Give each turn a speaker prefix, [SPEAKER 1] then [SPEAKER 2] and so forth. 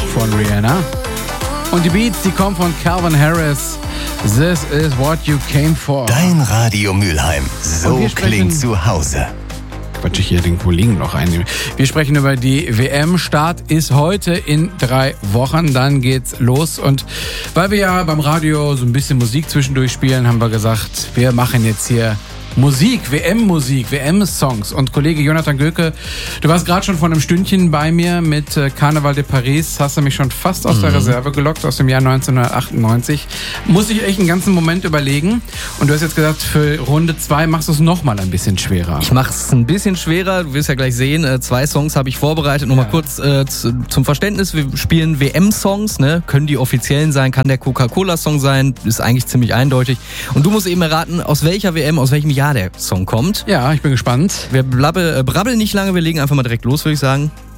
[SPEAKER 1] von Rihanna. Und die Beats, die kommen von Calvin Harris. This is what you came for.
[SPEAKER 2] Dein Radio Mülheim. So klingt zu Hause.
[SPEAKER 1] Quatsch, ich hier den Kollegen noch ein. Wir sprechen über die WM. Start ist heute in 3 Wochen. Dann geht's los. Und weil wir ja beim Radio so ein bisschen Musik zwischendurch spielen, haben wir gesagt, wir machen jetzt hier Musik, WM-Songs. Und Kollege Jonathan Göke, du warst gerade schon vor einem Stündchen bei mir mit Carnaval de Paris. Hast du mich schon fast aus der Reserve gelockt, aus dem Jahr 1998. Muss ich echt einen ganzen Moment überlegen. Und du hast jetzt gesagt, für Runde 2 machst du es nochmal ein bisschen schwerer.
[SPEAKER 3] Ich mache es ein bisschen schwerer. Du wirst ja gleich sehen, 2 Songs habe ich vorbereitet. Nochmal kurz zum Verständnis. Wir spielen WM-Songs, ne? Können die offiziellen sein, kann der Coca-Cola-Song sein. Ist eigentlich ziemlich eindeutig. Und du musst eben erraten, aus welcher WM, aus welchem Jahr der Song kommt.
[SPEAKER 1] Ja, ich bin gespannt.
[SPEAKER 3] Wir brabbeln nicht lange, wir legen einfach mal direkt los, würde ich sagen.